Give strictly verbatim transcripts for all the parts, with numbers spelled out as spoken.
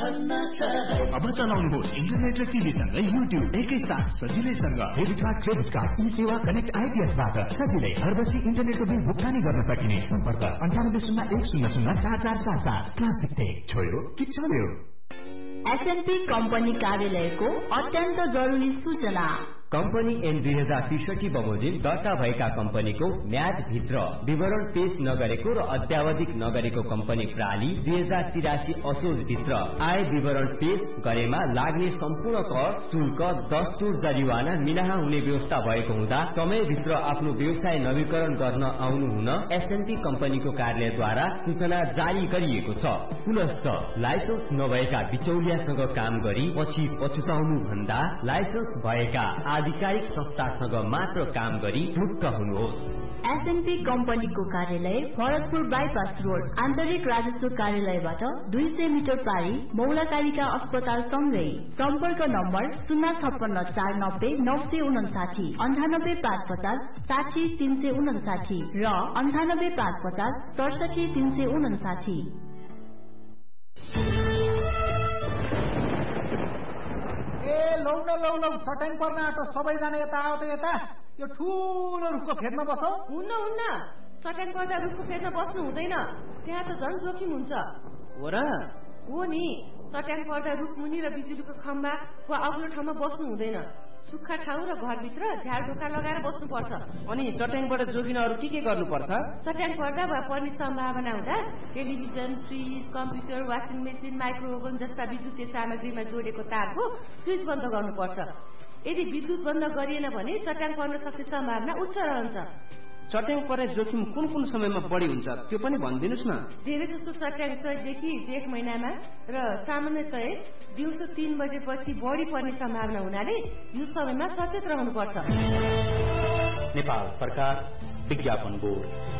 अब चलाउनुहोस् इन्टरनेट र टिभीसँगै युट्युब एकैसाथ सजिलैसँग। डेबिट कार्ड, क्रेडिट कार्ड, ई सेवा कनेक्ट आइडिएसबाट सजिलै घरबसी इन्टरनेटको बिल भुक्तानी गर्न सकिने। सम्पर्क अन्ठानब्बे शून्य एक शून्य शून्य चार चार सात सात। क्लासिक टेक छोयो कि चल्यो। एसएनपी कम्पनी कार्यालयको अत्यन्त जरुरी सूचना। कम्पनी एन दुई हजार त्रिसठी बमोजिम दर्ता भएका कम्पनीको म्याद भित्र विवरण पेश नगरेको र अद्यावधिक नगरेको कम्पनी प्रणाली दुई हजार तिरासी असोज भित्र आय विवरण पेश गरेमा लाग्ने सम्पूर्ण कर शुल्क दस्तुर जरिवाना मिनाहा हुने व्यवस्था भएको हुँदा समयभित्र आफ्नो व्यवसाय नवीकरण गर्न आउनु हुन एसएनपी कम्पनीको कार्यालयद्वारा सूचना जारी गरिएको छ। पुनश्च लाइसेन्स नभएका बिचौलियासँग काम गरी पछि पछुताउनु भन्दा लाइसेन्स भएका आधिकारिक संस्थासँग मात्र काम गरी मुक्त हुनुहोस्। एसएनपी कम्पनीको कार्यालय भरतपुर बाइपास रोड आन्तरिक राजस्व कार्यालयबाट दुई सय मिटर टाढी मौलाकालिका अस्पताल सँगै। सम्पर्क नम्बर शून्य छप्पन्न चार नब्बे नौ सय उनासाठी अन्ठानब्बे पाँच पचास साठी तीन सय उनासाठी र अन्ठानब्बे पाँच पचास सडसठी तीन सय उनासाठी। ए लौ न लौ लौ चट्याङ पर्न आँटो सबैजना यता आऊ त यता। यो ठुलो रुखको फेदमा बसौ। हुन्न हुन्न चट्याङ पर्दा रुखको फेदमा बस्नु हुँदैन, त्यहाँ त झन् जोखिम हुन्छ। हो र? हो नि, चट्याङ पर्दा रुख मुनि र बिजुलीको खम्बा वा अग्लो ठाउँमा बस्नु हुँदैन। सुक्खा ठाउँ र घरभित्र झार ढोका लगाएर बस्नुपर्छ। अनि चट्याङबाट जोगिन अरू के के गर्नुपर्छ? चट्याङ पर्दा वा पर्ने सम्भावना हुँदा television, fridge, computer, washing machine, माइक्रोओभन जस्ता विद्युतीय सामग्रीमा जोडेको तारको स्विच बन्द गर्नुपर्छ। यदि विद्युत बन्द गरिएन भने चट्याङ पर्न सक्ने सम्भावना उच्च रहन्छ। चट्याङ पर्ने जोखिम कुन कुन समयमा बढी हुन्छ त्यो पनि भनिदिनुस् न। धेरै जसो चट्याङ चैतदेखि जेठ महिनामा र सामान्यतया दिउँसो तीन बजेपछि बढी पर्ने सम्भावना हुनाले यो समयमा सचेत रहनुपर्छ। नेपाल सरकार विज्ञापन बोर्ड।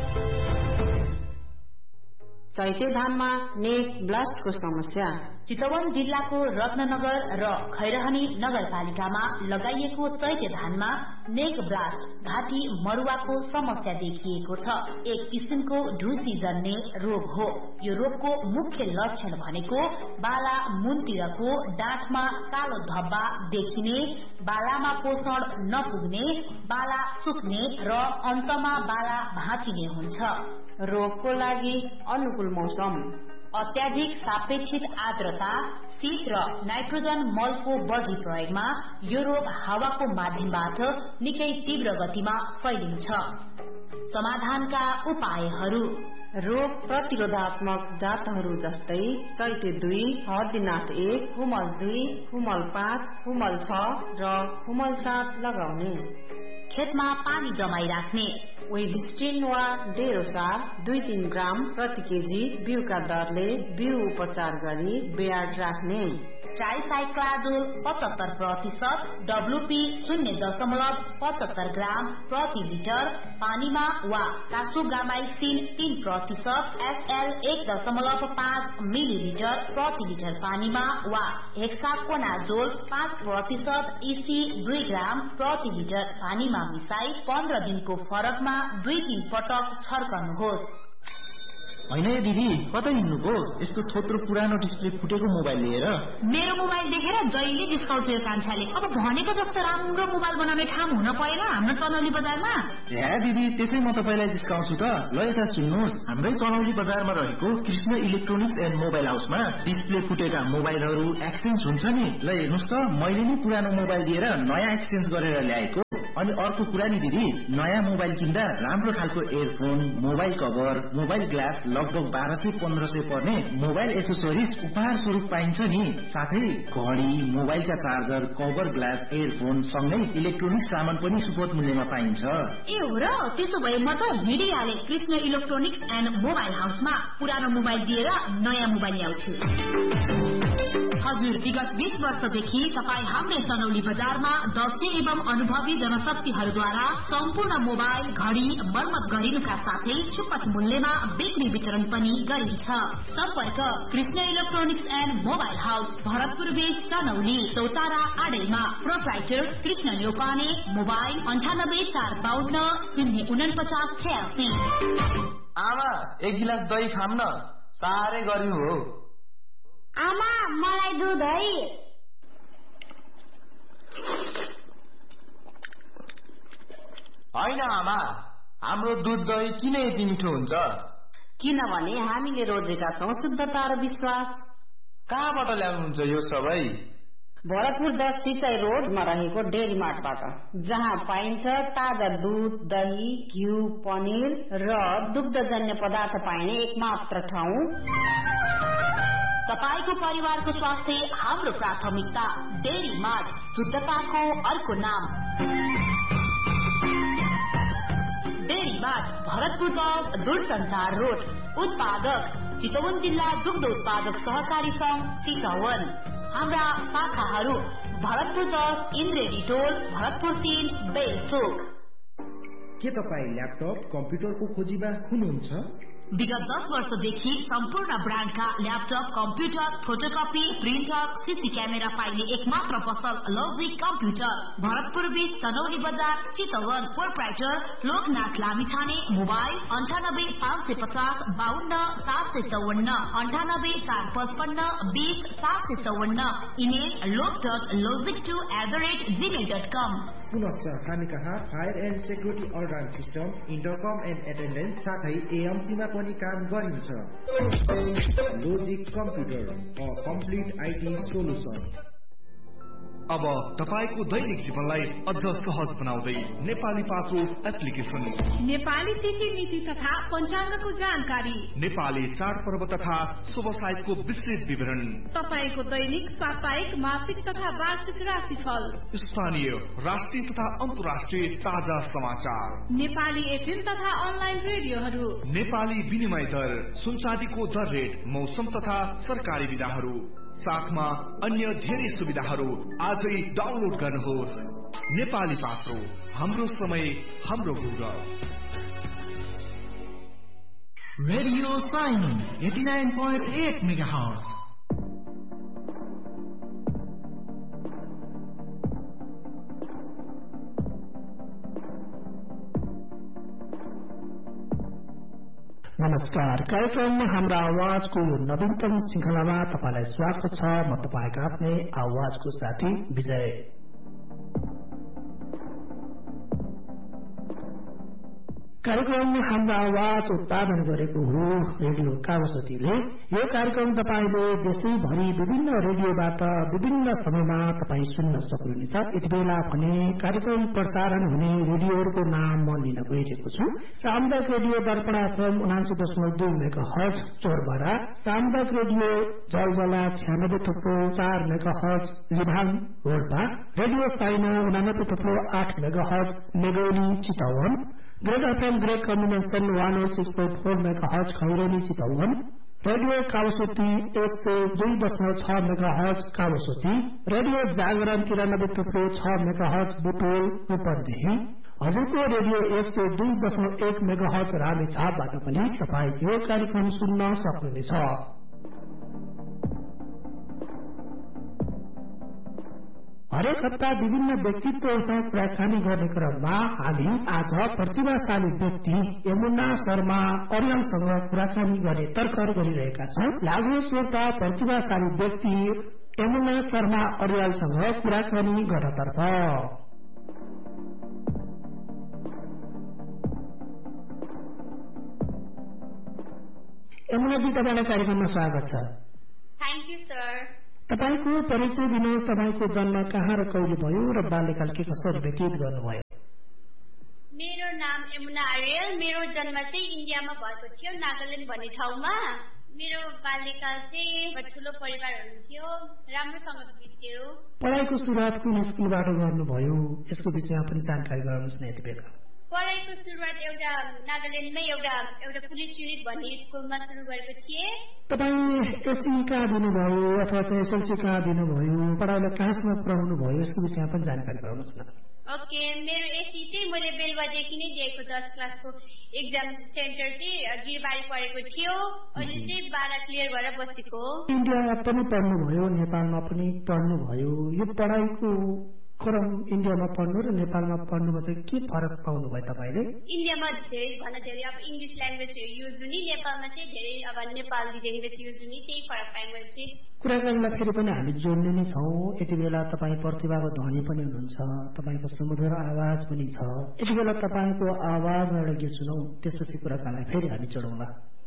चैते धानमा नेक ब्लास्टको समस्या। चितवन जिल्लाको रत्ननगर र खैरहनी नगरपालिकामा लगाइएको चैते धानमा नेक ब्लास्ट घाँटी मरुवाको समस्या देखिएको छ। एक किसिमको ढुसी जन्ने रोग हो। यो रोगको मुख्य लक्षण भनेको बाला मुनतिरको डाँठमा कालो धब्बा देखिने, बालामा पोषण नपुग्ने, बाला सुक्ने र अन्तमा बाला भाँचिने हुन्छ। रोगको लागि अनुकूल मौसम, अत्याधिक सापेक्षित आर्द्रता, शीत र नाइट्रोजन मलको बढी प्रयोगमा यो रोग हावाको माध्यमबाट निकै तीव्र गतिमा फैलिन्छ। समाधानका उपायहरू: रोग प्रतिरोधात्मक जातहरू जस्तै चैते दुई, हर्दीनाथ एक, हुमल दुई, हुमल पाँच, हुमल छ र हुमल सात लगाउने। खेतमा पानी जमाई राख्ने। वेबिस्ट्रिन वा डेरोसा दुई तीन ग्राम प्रति केजी बिउका दरले बिउ उपचार गरी बेयाड राख्ने। ट्राइसाइक्लाजोल पचहत्तर प्रतिशत, डब्लुपी शून्य दशमलव पचहत्तर ग्राम प्रति लिटर पानीमा वा कासोगामाइसिन तीन प्रतिशत, एसएल एक दशमलव पाँच मिलिलिटर प्रति लिटर पानीमा वा हेक्साकोनाजोल पाँच प्रतिशत, इसी दुई ग्राम प्रति लिटर पानीमा मिसाई पन्ध्र दिनको फरकमा दुई तीन पटक छर्कनुहोस्। होइन दिदी, कतै हिँड्नुको? यस्तो थोत्रो पुरानो डिस्प्ले फुटेको मोबाइल लिएर? मेरो मोबाइल देखेर जहिले जिस्काउँछ यो कान्छाले। अब भनेको जस्तो राम्रो मोबाइल बनाउने ठाउँ हुन परेन हाम्रो चनौली बजारमा? हे दिदी, त्यसै म तपाईँलाई जिस्काउँछु त। ल यता सुन्नुहोस्, हाम्रै चनौली बजारमा रहेको कृष्ण इलेक्ट्रोनिक्स एन्ड मोबाइल हाउसमा डिस्प्ले फुटेका मोबाइलहरू एक्सचेन्ज हुन्छ नि। ल हेर्नुहोस् त, मैले नि पुरानो मोबाइल दिएर नयाँ एक्सचेन्ज गरेर ल्याएको। अनि अर्को कुरा नि दिदी, नयाँ मोबाइल किन्दा राम्रो खालको earphone, mobile cover, mobile glass लगभग बाह्र सय पन्ध्र सय पर्ने मोबाइल एसेसोरिज उपहार स्वरूप पाइन्छ नि। साथै घडी, मोबाइलका चार्जर, कभर ग्लास, एयरफोन सँगै इलेक्ट्रोनिक सामान पनि सुपथ मूल्यमा पाइन्छ। ए हो र? त्यसो भए म त हिँडिहाले कृष्ण इलेक्ट्रोनिक्स एन्ड मोबाइल हाउसमा पुरानो मोबाइल दिएर नयाँ मोबाइल ल्याउँछु। हजुर, विगत बीस वर्षदेखि तपाईँ हाम्रै चनौली बजारमा दक्ष एवं अनुभवी जनशक्तिहरूद्वारा सम्पूर्ण मोबाइल, घडी मर्मत गरिनुका साथै सुपथ मूल्यमा बिक्री वितरण पनि गरिन्छ। सम्पर्क Krishna electronics and mobile house, Bharatpur base, Chanauli, Chautara आडैमा। Proprietor Krishna Neupane. Mobile अन्ठानब्बे चार बाउन्न शून्य उनपचास छयासी। आमा, एक गिलास दही खाम न, साह्रै गर्मी हो। आमा मलाई दुध है। होइन आमा, हाम्रो दुध दही किन यति मिठो हुन्छ? किनभने हामीले रोजेका छौँ शुद्धता र विश्वास। कहाँबाट ल्याउनुहुन्छ यो सबै? भरतपुर दस सिंचाई रोडमा रहेको डेरी मार्टबाट, जहाँ पाइन्छ ताजा दूध, दही, घिउ, पनिर र दुग्धजन्य पदार्थ पाइने एकमात्र ठाउँ। तपाईको परिवारको स्वास्थ्य हाम्रो प्राथमिकता। डेरी मार्ट, शुद्धताको अर्को नाम। डेरी मार्ट, भरतपुर दस दूरसञ्चार रोड। उत्पादक चितवन जिल्ला दुग्ध उत्पादक सहकारी संघ चितवन। हाम्रा शाखाहरू भरतपुर दस इन्द्रेणी टोल, भरतपुर तीन बेलचोक। के तपाईँ ल्यापटप कम्प्युटरको खोजीमा हुनुहुन्छ? विगत दस वर्षदेखि सम्पूर्ण ब्रान्डका laptop, computer, photocopy, printer, CC camera पाइने एकमात्र पसल लजिक कम्प्युटर। भरतपुर बीच सनौली बजार चितवन। प्रोप्राइटर लोकनाथ लामिछाने। मोबाइल अन्ठानब्बे पाँच सय पचास बाहन्न सात सय चौवन्न अन्ठानब्बे चार पचपन्न बीस सात सय चौवन्न। इमेल लोक dot logic two at the rate Gmail dot कम। पुनश्च हामी कहाँ fire and security all-round system, इन्टरकम and attendance साथै एएमसीमा पनि काम गरिन्छ। Logic computer, a complete IT solution. अब तपाईको दैनिक जीवनलाई अझ सहज बनाउँदै नेपाली पात्रो एप्लिकेसन। नेपाली तिथि मिति तथा पञ्चाङ्गको जानकारी, नेपाली चाडपर्व तथा शुभ साहित्यको विस्तृत विवरण, तपाईको दैनिक, साप्ताहिक, मासिक तथा वार्षिक राशिफल, स्थानीय, राष्ट्रिय तथा अन्तर्राष्ट्रिय ताजा समाचार, नेपाली एफएम तथा अनलाइन रेडियोहरू, नेपाली विनिमय दर, सुनचाँदीको दर रेट, मौसम तथा सरकारी विधाहरू, साथमा अन्य धेरै सुविधाहरू आजै डाउनलोड गर्नुहोस्। नेपाली पात्रो, हाम्रो समय हाम्रो गौरव। Radio sign eighty nine point at megahertz. नमस्कार, कार्यक्रम हाम्रो आवाजको नवीनतम श्रृंखलामा तपाईलाई स्वागत छ। म तपाईका आफ्नै आवाजको साथी विजय। कार्यक्रम हाम्रो आवाज उत्पादन गरेको हो रेडियो कामसतीले। यो कार्यक्रम तपाईले देशैभरि विभिन्न रेडियोबाट विभिन्न समयमा तपाई सुन्न सक्नुहुनेछ। यति बेला भने कार्यक्रम प्रसारण हुने रेडियोहरूको नाम म लिन गइरहेको छु। सामुदायिक रेडियो दर्पण एफएम उनासी दशमलव दुई मेगा हर्ज चोरबारा, सामुदायिक रेडियो जलजला छ्यानब्बे थुप्रो चार mega hertz लिभाङ Rolpa, radio Saina उनानब्बे थुप्रो आठ mega hertz मेगौली Chitwan, great FM great combination one ओ six point four mega hertz Khaireni Chitwan, radio कामसोती एक सय दुई दशमलव छ मेगा हर्ज कामसोती, रेडियो जागरण तिरानब्बे थुप्रो छ मेगा हर्ज बुटोल रूपन्देही। हजुरको रेडियो एक सय दुई दशमलव एक मेगा हर्ज रामेछापबाट पनि तपाईँ यो कार्यक्रम सुन्न सक्नुहुनेछ। हरेक हप्ता विभिन्न व्यक्तित्वसँग कुराकानी गर्ने क्रममा हामी आज प्रतिभाशाली व्यक्ति यमुना शर्मा अर्यालसँग कुराकानी गर्ने तर्खर गरिरहेका छौं। लागु श्रोता प्रतिभाशाली व्यक्ति यमुना शर्मा अर्यालसँग कुराकानी गर्नतर्फ। यमुनाजी, तपाईलाई कार्यक्रममा स्वागत छ। Thank you sir. तपाईको परिचय दिनुहोस्। तपाईको जन्म कहाँ र कहिले भयो र बाल्यकाल के कसरी व्यतीत गर्नुभयो? मेरो नाम यमुना अर्याल। मेरो जन्म चाहिँ इन्डियामा भएको थियो, नागाल्यान्ड भन्ने ठाउँमा। मेरो बाल्यकाल चाहिँ ठुलो परिवार हुन्थ्यो, राम्रोसँग बित्यो। पढाइको सुरुवात कुन स्कुलबाट गर्नुभयो? यसको विषयमा पनि जानकारी गराउनुहोस् न यति बेला। पढाइको सुरुवात एउटा नागाल्यान्डमै एउटा एउटा पुलिस युनिट भन्ने स्कुलमा सुरु गरेको थिएँ। तपाईँ एसई कहाँ दिनुभयो अथवा चाहिँ एसएलसी कहाँ दिनुभयो? पढाइलाई कहाँसम्म पढाउनु भयो? यसको विषयमा पनि जानकारी गराउनुहोस् न। ओके, मेरो एसई चाहिँ मैले बेलुवादेखि नै दिएको दस क्लासको एक्जाम सेन्टर चाहिँ गिरबारी परेको थियो। अहिले चाहिँ बाह्र क्लियर भएर बसेको। इन्डिया पनि पढ्नुभयो, नेपालमा पनि पढ्नुभयो। यो पढाइको क्रम इन्डियामा पढ्नु र नेपालमा पढ्नुमा चाहिँ के फरक पाउनु भयो तपाईँले? इन्डियामा धेरै भन्दा धेरै अब इङ्ग्लिस ल्याङ्ग्वेज युज हुने, नेपालमा चाहिँ धेरै अब नेपाली ल्याङ्ग्वेज युज हुने, त्यही फरक पाएँ मैले चाहिँ। कुराकानीलाई फेरि पनि हामी जोड्ने नै छौँ। यति बेला तपाईँ प्रतिभाको धनी पनि हुनुहुन्छ, तपाईँको सुमधुर आवाज पनि छ। यति बेला तपाईँको आवाजमा एउटा गीत सुनौ, त्यसपछि कुराकानीलाई फेरि हामी जोडौँला।